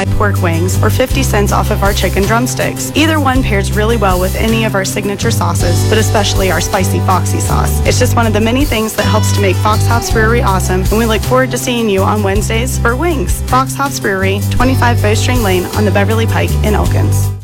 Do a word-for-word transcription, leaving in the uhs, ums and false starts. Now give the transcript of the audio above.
buy pork wings or fifty cents off of our chicken drumsticks. Either one pairs really well with any of our signature sauces, but especially our spicy Foxy sauce. It's just one of the many things that helps to make Fox Hops Brewery awesome, and we look forward to seeing you on Wednesdays for wings. Fox Hops Brewery, twenty-five Bowstring Lane on the Beverly Pike in Elkins.